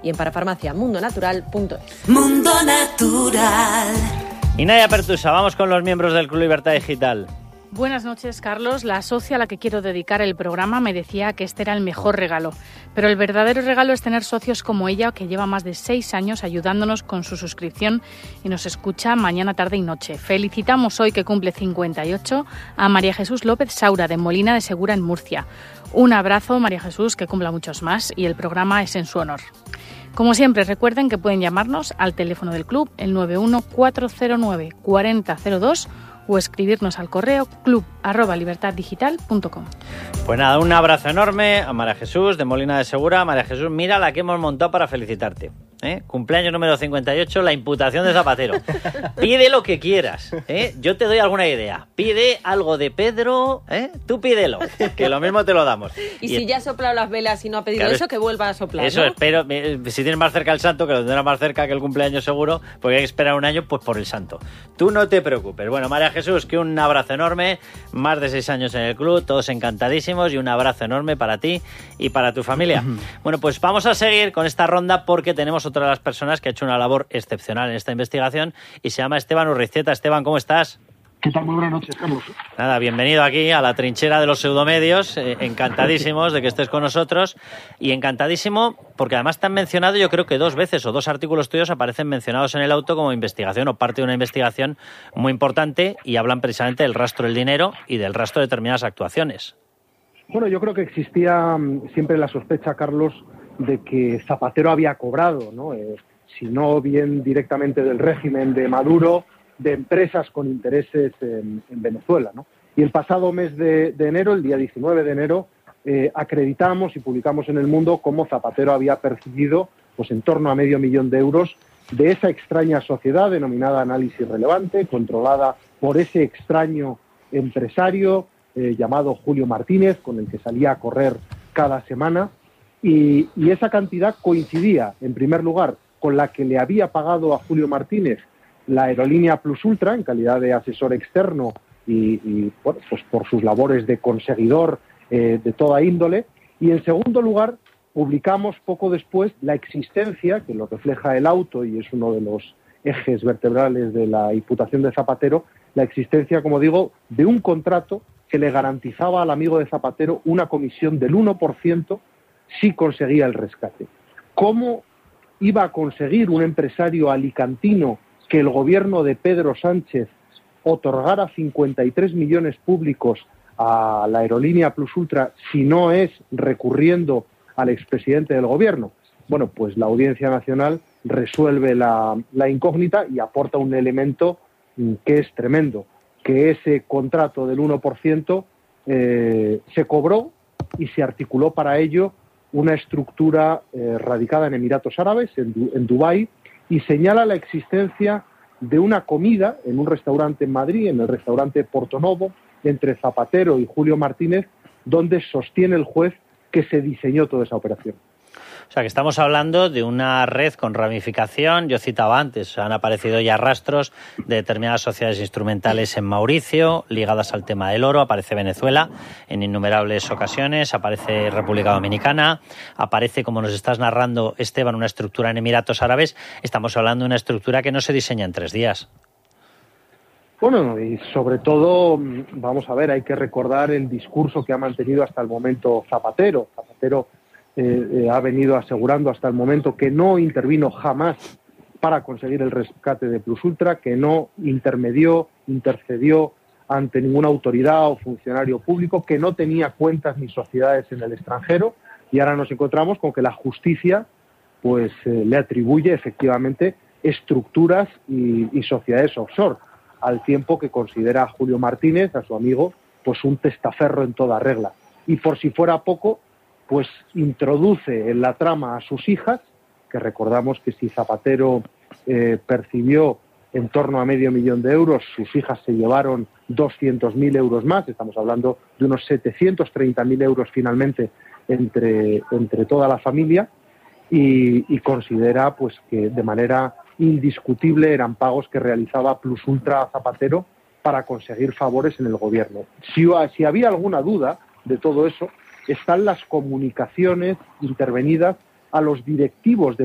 y en parafarmaciamundonatural.es. Mundo Natural. Y Nadia Pertusa, vamos con los miembros del Club Libertad Digital. Buenas noches, Carlos. La socia a la que quiero dedicar el programa me decía que este era el mejor regalo. Pero el verdadero regalo es tener socios como ella, que lleva más de 6 años ayudándonos con su suscripción y nos escucha mañana, tarde y noche. Felicitamos hoy, que cumple 58, a María Jesús López Saura, de Molina de Segura, en Murcia. Un abrazo, María Jesús, que cumpla muchos más, y el programa es en su honor. Como siempre, recuerden que pueden llamarnos al teléfono del club, el 91 409 4002, o escribirnos al correo club@libertaddigital.com. Pues nada, un abrazo enorme a María Jesús de Molina de Segura. María Jesús, mira la que hemos montado para felicitarte. Cumpleaños número 58, la imputación de Zapatero. Pide lo que quieras, yo te doy alguna idea. Pide algo de Pedro, tú pídelo, que lo mismo te lo damos. Y si ya ha soplado las velas y no ha pedido eso, que vuelva a soplar, eso, ¿no? Espero, si tienes más cerca el santo, que lo tendrás más cerca que el cumpleaños seguro, porque hay que esperar un año, pues por el santo. Tú no te preocupes. Bueno, María Jesús, que un abrazo enorme, más de 6 años en el club, todos encantadísimos, y un abrazo enorme para ti y para tu familia. Bueno, pues vamos a seguir con esta ronda, porque tenemos otra de las personas que ha hecho una labor excepcional en esta investigación y se llama Esteban Urriztieta. Esteban, ¿cómo estás? ¿Qué tal? Muy buenas noches, Carlos. Nada, bienvenido aquí a la trinchera de los pseudomedios, encantadísimos de que estés con nosotros, y encantadísimo porque además te han mencionado, yo creo que 2 veces, o 2 artículos tuyos aparecen mencionados en el auto como investigación o parte de una investigación muy importante, y hablan precisamente del rastro del dinero y del rastro de determinadas actuaciones. Bueno, yo creo que existía siempre la sospecha, Carlos, de que Zapatero había cobrado, ¿no? Si no bien directamente del régimen de Maduro, de empresas con intereses en Venezuela, ¿no? Y el pasado mes de enero, el día 19 de enero, acreditamos y publicamos en El Mundo cómo Zapatero había percibido pues en torno a $500.000 de euros de esa extraña sociedad denominada Análisis Relevante, controlada por ese extraño empresario llamado Julio Martínez, con el que salía a correr cada semana. Y esa cantidad coincidía, en primer lugar, con la que le había pagado a Julio Martínez la aerolínea Plus Ultra en calidad de asesor externo y bueno, pues por sus labores de conseguidor de toda índole. Y en segundo lugar, publicamos poco después la existencia, que lo refleja el auto y es uno de los ejes vertebrales de la imputación de Zapatero, la existencia, como digo, de un contrato que le garantizaba al amigo de Zapatero una comisión del 1% si conseguía el rescate. ¿Cómo iba a conseguir un empresario alicantino que el gobierno de Pedro Sánchez otorgara 53 millones públicos a la aerolínea Plus Ultra si no es recurriendo al expresidente del gobierno? Bueno, pues la Audiencia Nacional resuelve la incógnita y aporta un elemento que es tremendo, que ese contrato del 1% se cobró y se articuló para ello una estructura radicada en Emiratos Árabes, en Dubái, y señala la existencia de una comida en un restaurante en Madrid, en el restaurante Portonovo, entre Zapatero y Julio Martínez, donde sostiene el juez que se diseñó toda esa operación. O sea, que estamos hablando de una red con ramificación. Yo citaba antes, han aparecido ya rastros de determinadas sociedades instrumentales en Mauricio, ligadas al tema del oro. Aparece Venezuela en innumerables ocasiones, aparece República Dominicana, aparece, como nos estás narrando, Esteban, una estructura en Emiratos Árabes. Estamos hablando de una estructura que no se diseña en 3 días. Bueno, y sobre todo, vamos a ver, hay que recordar el discurso que ha mantenido hasta el momento Zapatero. Zapatero ha venido asegurando hasta el momento que no intervino jamás para conseguir el rescate de Plus Ultra, que no intercedió ante ninguna autoridad o funcionario público, que no tenía cuentas ni sociedades en el extranjero, y ahora nos encontramos con que la justicia pues le atribuye efectivamente estructuras y sociedades offshore, al tiempo que considera a Julio Martínez, a su amigo, pues un testaferro en toda regla. Y por si fuera poco, pues introduce en la trama a sus hijas, que recordamos que si Zapatero percibió en torno a $500.000 de euros, sus hijas se llevaron 200.000 euros más, estamos hablando de unos 730.000 euros finalmente entre toda la familia, y considera pues que de manera indiscutible eran pagos que realizaba Plus Ultra a Zapatero para conseguir favores en el gobierno. Si había alguna duda de todo eso, están las comunicaciones intervenidas a los directivos de